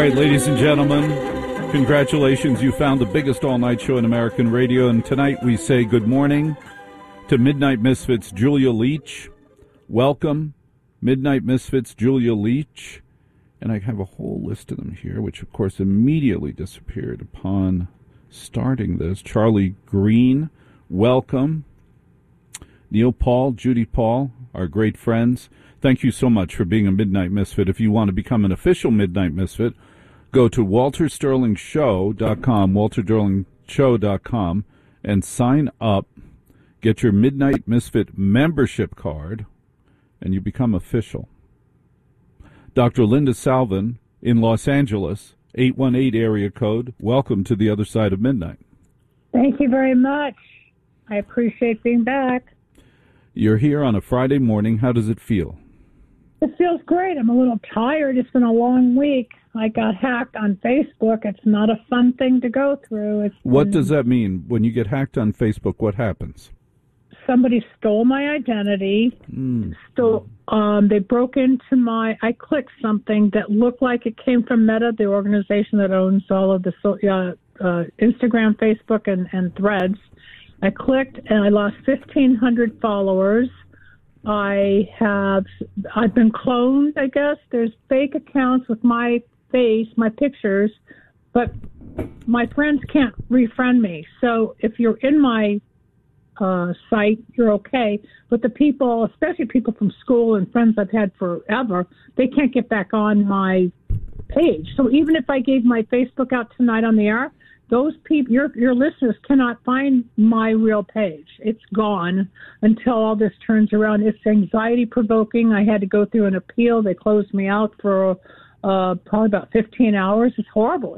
right, ladies and gentlemen, congratulations. You found the biggest all-night show in American radio, and tonight we say good morning to Midnight Misfits Julia Leach. Welcome, Midnight Misfits Julia Leach. And I have a whole list of them here, which, of course, immediately disappeared upon starting this. Charlie Green, welcome. Neil Paul, Judy Paul, our great friends. Thank you so much for being a Midnight Misfit. If you want to become an official Midnight Misfit, go to waltersterlingshow.com, waltersterlingshow.com, and sign up. Get your Midnight Misfit membership card, and you become official. Dr. Linda Salvin in Los Angeles, 818 area code. Welcome to the other side of midnight. Thank you very much. I appreciate being back. You're here on a Friday morning. How does it feel? It feels great. I'm a little tired. It's been a long week. I got hacked on Facebook. It's not a fun thing to go through. What does that mean? When you get hacked on Facebook, what happens? Somebody stole my identity. They broke into I clicked something that looked like it came from Meta, the organization that owns all of the Instagram, Facebook, and Threads. I clicked and I lost 1,500 followers. I've been cloned, I guess. There's fake accounts with my face, my pictures, but my friends can't refriend me. So if you're in my site, you're okay. But the people, especially people from school and friends I've had forever, they can't get back on my page. So even if I gave my Facebook out tonight on the air, those people, your listeners cannot find my real page. It's gone until all this turns around. It's anxiety provoking. I had to go through an appeal. They closed me out for probably about 15 hours. It's horrible.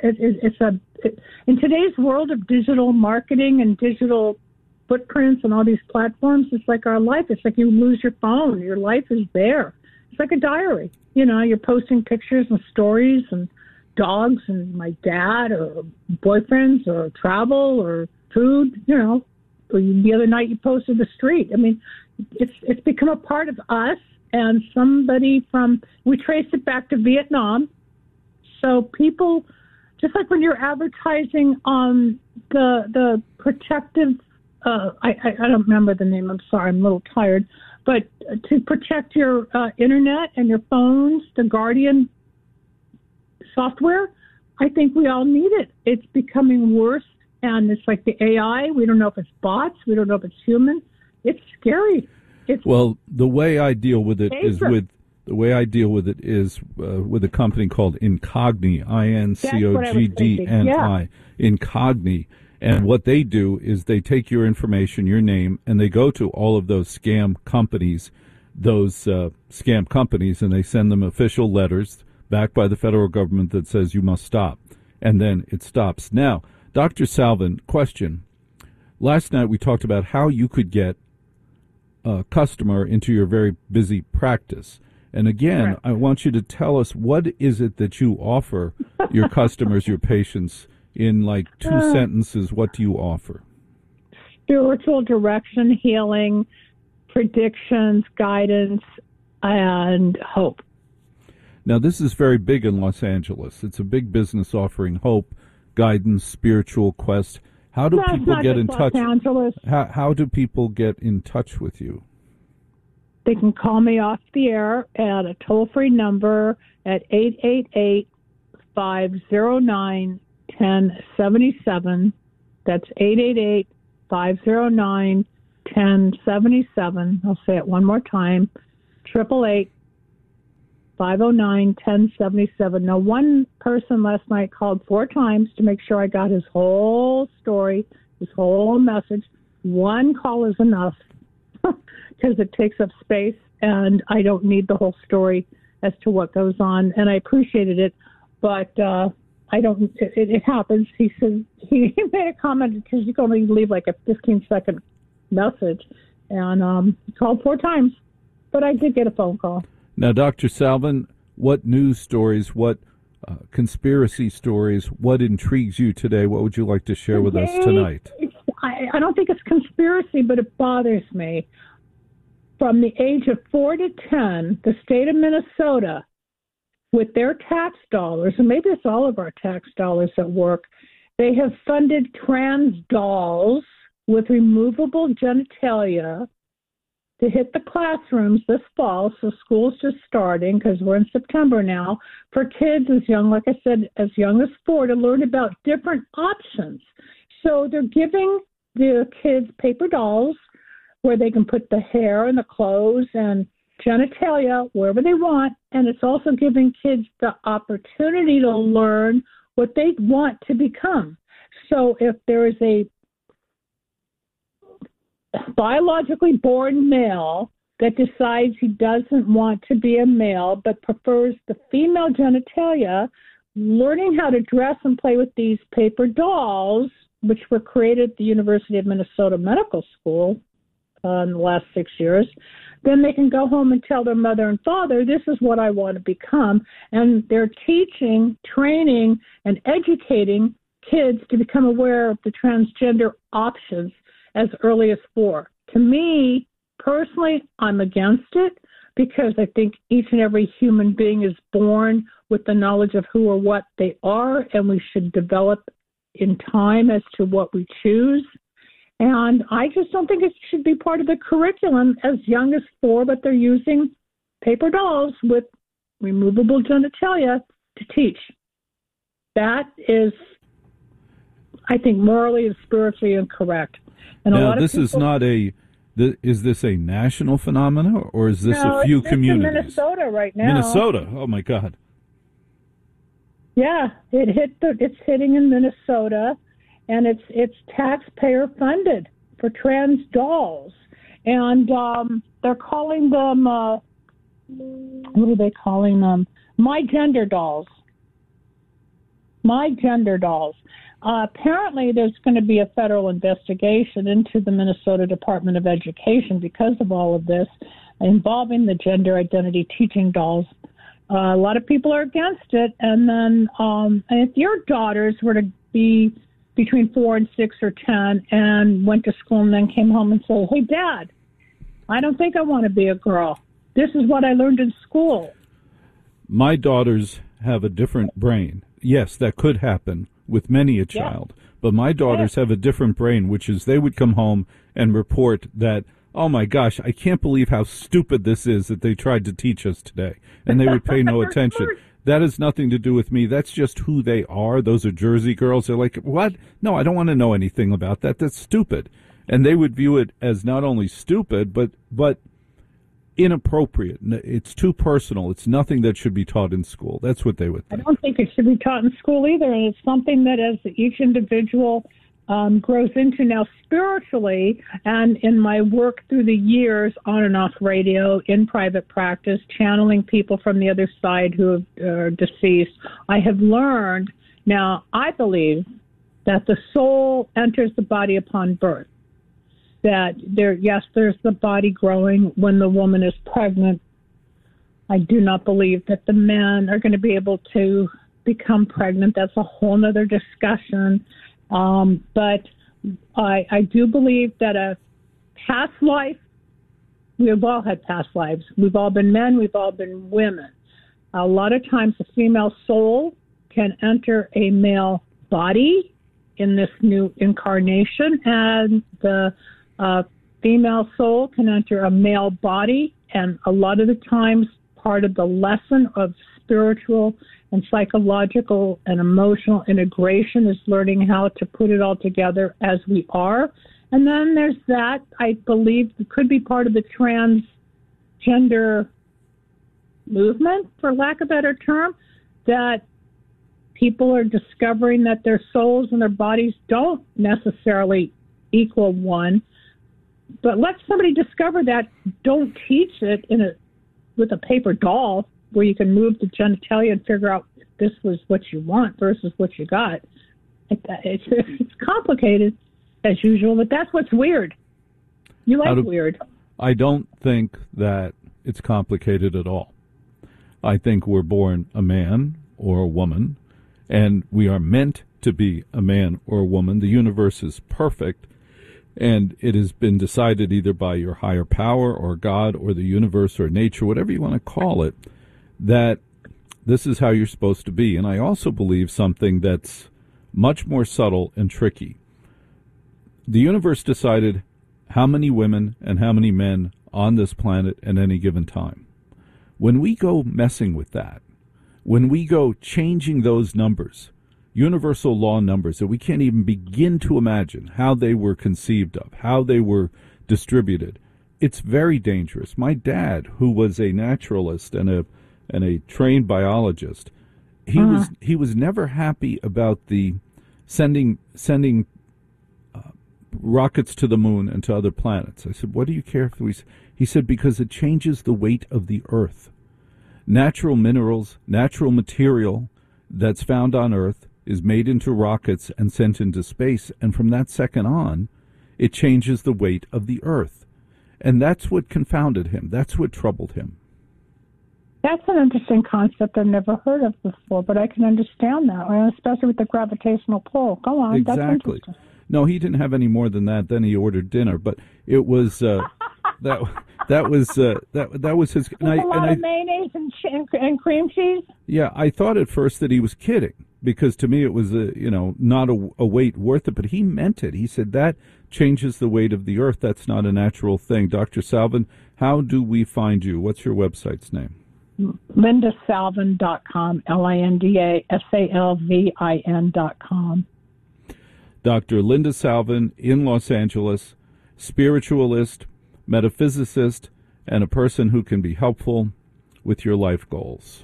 In today's world of digital marketing and digital footprints and all these platforms, it's like our life. It's like you lose your phone. Your life is there. It's like a diary. You know, you're posting pictures and stories and dogs and my dad or boyfriends or travel or food, you know. Or the other night you posted the street. I mean, it's become a part of us, and we trace it back to Vietnam. So people, just like when you're advertising on the protective, I don't remember the name, I'm sorry, I'm a little tired, but to protect your internet and your phones, the Guardian software, I think we all need it. It's becoming worse, and it's like the AI. We don't know if it's bots. We don't know if it's human. It's scary. The way I deal with it is with a company called Incogni, Incogdni, Incogni. And what they do is they take your information, your name, and they go to all of those scam companies, and they send them official letters backed by the federal government that says you must stop. And then it stops. Now, Dr. Salvin, question. Last night we talked about how you could get a customer into your very busy practice. And again, I want you to tell us, what is it that you offer your customers, your patients, in like 2 sentences? What do you offer? Spiritual direction, healing, predictions, guidance, and hope. Now, this is very big in Los Angeles. It's a big business offering hope, guidance, spiritual quest. How do people get in touch? How do people get in touch with you? They can call me off the air at a toll-free number at 888-509-1077. That's 888-509-1077. I'll say it one more time. 888-509-1077. Now, one person last night called 4 times to make sure I got his whole story, his whole message. One call is enough because it takes up space, and I don't need the whole story as to what goes on, and I appreciated it, but I don't. It happens. He said he made a comment because you can only leave like a 15-second message, and he called 4 times, but I did get a phone call. Now, Dr. Salvin, what news stories, what conspiracy stories, what intrigues you today? What would you like to share with us tonight? I don't think it's conspiracy, but it bothers me. From the age of 4 to 10, the state of Minnesota with their tax dollars, and maybe it's all of our tax dollars at work, they have funded trans dolls with removable genitalia to hit the classrooms this fall. So school's just starting because we're in September now, for kids as young, like I said, as young as 4 to learn about different options. So they're giving the kids paper dolls where they can put the hair and the clothes and genitalia wherever they want, and it's also giving kids the opportunity to learn what they want to become. So if there is a biologically born male that decides he doesn't want to be a male but prefers the female genitalia, learning how to dress and play with these paper dolls, which were created at the University of Minnesota Medical School in the last 6 years, then they can go home and tell their mother and father, this is what I want to become. And they're teaching, training, and educating kids to become aware of the transgender options as early as 4. To me, personally, I'm against it because I think each and every human being is born with the knowledge of who or what they are, and we should develop in time as to what we choose. And I just don't think it should be part of the curriculum as young as 4, but they're using paper dolls with removable genitalia to teach. That is, I think, morally and spiritually incorrect. And now, this is not a. Is this a national phenomenon, or is this a few communities? In Minnesota right now. Minnesota. Oh my God. Yeah, it's hitting in Minnesota, and it's taxpayer funded for trans dolls, and they're calling them what are they calling them? My Gender Dolls. My Gender Dolls. Apparently, there's going to be a federal investigation into the Minnesota Department of Education because of all of this involving the gender identity teaching dolls. A lot of people are against it. And then if your daughters were to be between 4 and 6 or 10 and went to school and then came home and said, hey, Dad, I don't think I want to be a girl. This is what I learned in school. My daughters have a different brain. Yes, that could happen with many a child. Yeah. But my daughters have a different brain, which is they would come home and report that, oh my gosh, I can't believe how stupid this is that they tried to teach us today. And they would pay no attention. That has nothing to do with me. That's just who they are. Those are Jersey girls. They're like, what? No, I don't want to know anything about that. That's stupid. And they would view it as not only stupid, but inappropriate. It's too personal. It's nothing that should be taught in school. That's what they would think. I don't think it should be taught in school either, and it's something that as each individual grows into. Now, spiritually, and in my work through the years on and off radio, in private practice, channeling people from the other side who are deceased, I have learned, now I believe that the soul enters the body upon birth. That there's the body growing when the woman is pregnant. I do not believe that the men are going to be able to become pregnant. That's a whole other discussion. But I do believe that a past life, we've all had past lives. We've all been men. We've all been women. A lot of times a female soul can enter a male body in this new incarnation, and the female soul can enter a male body, and a lot of the times part of the lesson of spiritual and psychological and emotional integration is learning how to put it all together as we are. And then there's that, I believe, it could be part of the transgender movement, for lack of a better term, that people are discovering that their souls and their bodies don't necessarily equal one. But let somebody discover that. Don't teach it with a paper doll where you can move the genitalia and figure out if this was what you want versus what you got. It's complicated as usual, but that's what's weird. You like weird. I don't think that it's complicated at all. I think we're born a man or a woman, and we are meant to be a man or a woman. The universe is perfect. And it has been decided either by your higher power or God or the universe or nature, whatever you want to call it, that This is how you're supposed to be. And I also believe something that's much more subtle and tricky. The universe decided how many women and how many men on this planet at any given time. When we go messing with that, when we go changing those numbers, universal law numbers that we can't even begin to imagine how they were conceived of, how they were distributed, it's very dangerous. My dad, who was a naturalist and a trained biologist, he was never happy about the sending rockets to the moon and to other planets. I said, what do you care if we... He said, because it changes the weight of the Earth. Natural minerals, natural material that's found on Earth is made into rockets and sent into space, and from that second on, it changes the weight of the Earth. And that's what confounded him. That's what troubled him. That's an interesting concept I've never heard of before, but I can understand that, especially with the gravitational pull. Go on. Exactly. That's interesting. No, he didn't have any more than that. Then he ordered dinner, but it was that was his. And a lot of mayonnaise and cream cheese. Yeah, I thought at first that he was kidding, because to me it was not a weight worth it, but he meant it. He said that changes the weight of the Earth. That's not a natural thing. Dr. Salvin, how do we find you? What's your website's name? LindaSalvin.com, LindaSalvin.com. Dr. Linda Salvin in Los Angeles, spiritualist, metaphysicist, and a person who can be helpful with your life goals.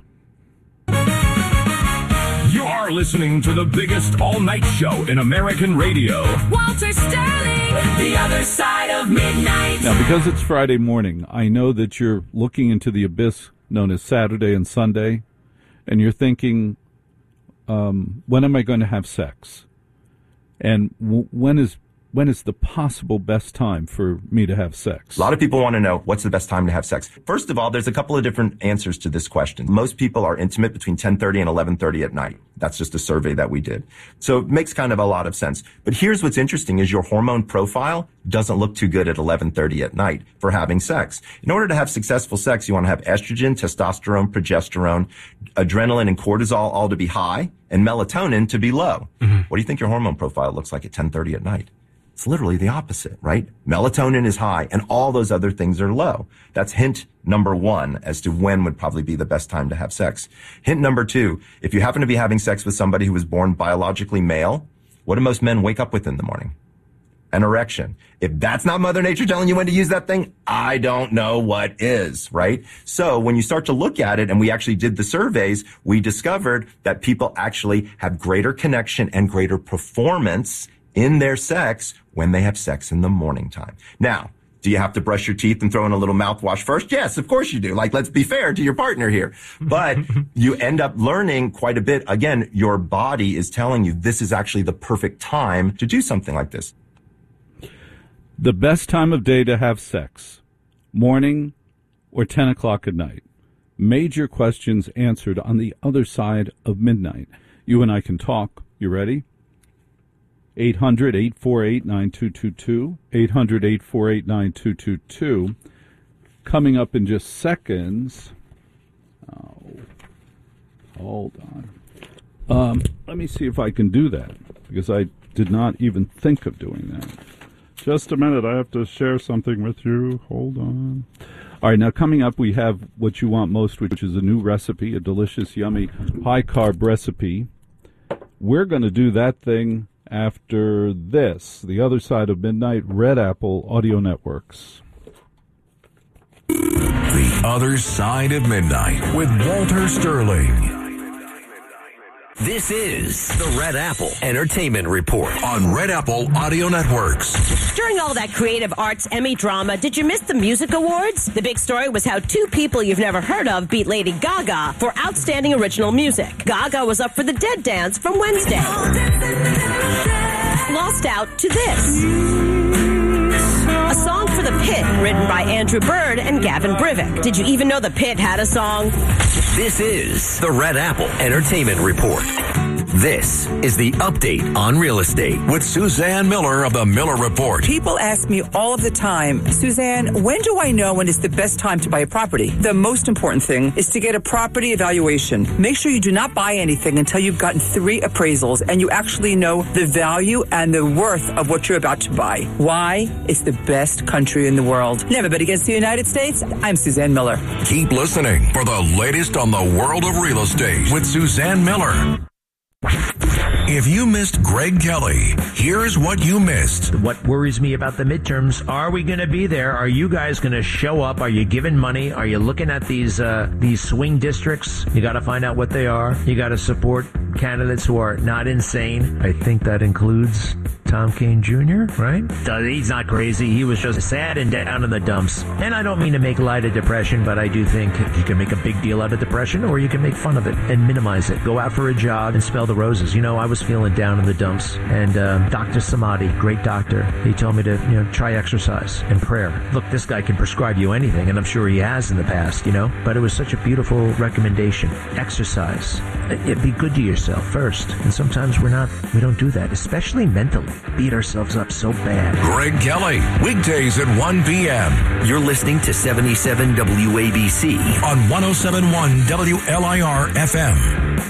You're listening to the biggest all-night show in American radio. Walter Sterling, The Other Side of Midnight. Now, because it's Friday morning, I know that you're looking into the abyss known as Saturday and Sunday, and you're thinking, when am I going to have sex? And when is the possible best time for me to have sex? A lot of people want to know, what's the best time to have sex? First of all, there's a couple of different answers to this question. Most people are intimate between 10:30 and 11:30 at night. That's just a survey that we did. So it makes kind of a lot of sense. But here's what's interesting is your hormone profile doesn't look too good at 11:30 at night for having sex. In order to have successful sex, you want to have estrogen, testosterone, progesterone, adrenaline, and cortisol all to be high, and melatonin to be low. Mm-hmm. What do you think your hormone profile looks like at 10:30 at night? It's literally the opposite, right? Melatonin is high and all those other things are low. That's hint number one as to when would probably be the best time to have sex. Hint number two, if you happen to be having sex with somebody who was born biologically male, what do most men wake up with in the morning? An erection. If that's not Mother Nature telling you when to use that thing, I don't know what is, right? So when you start to look at it, and we actually did the surveys, we discovered that people actually have greater connection and greater performance in their sex when they have sex in the morning time. Now, do you have to brush your teeth and throw in a little mouthwash first? Yes, of course you do. Like, let's be fair to your partner here. But you end up learning quite a bit. Again, your body is telling you this is actually the perfect time to do something like this. The best time of day to have sex, morning or 10 o'clock at night. Major questions answered on the other side of midnight. You and I can talk. You ready? 800-848-9222, 800-848-9222. Coming up in just seconds. Oh, hold on. Let me see if I can do that, because I did not even think of doing that. Just a minute, I have to share something with you. Hold on. All right, now coming up, we have what you want most, which is a new recipe, a delicious, yummy, high-carb recipe. We're going to do that thing after this. The Other Side of Midnight, Red Apple Audio Networks. The Other Side of Midnight with Walter Sterling. This is the Red Apple Entertainment Report On Red Apple Audio Networks. During all that creative arts Emmy drama, did you miss the music awards? The big story was how two people you've never heard of beat Lady Gaga for Outstanding Original Music. Gaga was up for the Dead Dance from Wednesday. Lost out to this. A song for the Pit, written by Andrew Bird and Gavin Brivik. Did you even know the Pit had a song? This is the Red Apple Entertainment Report. This is the Update on Real Estate with Suzanne Miller of the Miller Report. People ask me all of the time, Suzanne, when do I know when it's the best time to buy a property? The most important thing is to get a property evaluation. Make sure you do not buy anything until you've gotten 3 appraisals and you actually know the value and the worth of what you're about to buy. Why? It's the best country in the world. Never bet against the United States. I'm Suzanne Miller. Keep listening for the latest on the world of real estate with Suzanne Miller. If you missed Greg Kelly, here's what you missed. What worries me about the midterms, are we going to be there? Are you guys going to show up? Are you giving money? Are you looking at these swing districts? You got to find out what they are. You got to support candidates who are not insane. I think that includes Tom Kean Jr., right? He's not crazy. He was just sad and down in the dumps. And I don't mean to make light of depression, but I do think you can make a big deal out of depression, or you can make fun of it and minimize it. Go out for a jog and smell the roses. You know, I was feeling down in the dumps, and Dr. Samadi, great doctor, he told me to, try exercise and prayer. Look, this guy can prescribe you anything, and I'm sure he has in the past, but it was such a beautiful recommendation. Exercise. Be good to yourself first. And sometimes we don't do that, especially mentally. Beat ourselves up so bad. Greg Kelly, weekdays at 1 p.m. You're listening to 77 WABC on 107.1 WLIR FM.